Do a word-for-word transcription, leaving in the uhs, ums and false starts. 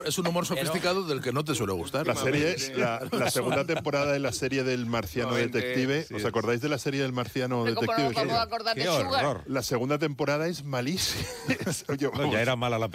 Es un humor sofisticado del que no te suele gustar. La serie, la, la segunda temporada de la serie del Marciano Detective. ¿Os acordáis de la serie del Marciano Detective? ¿Cómo no acordar de Sugar? La segunda temporada es malísima. No, ya era mala la